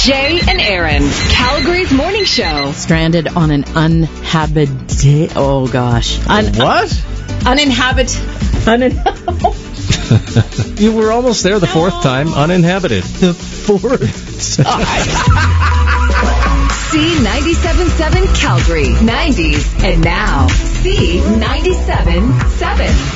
Jay and Aaron, Calgary's morning show. Stranded on an uninhabited... Oh, gosh. What? You were almost there the fourth time. Uninhabited. The fourth time. C97.7 Calgary, 90s, and now C97.7.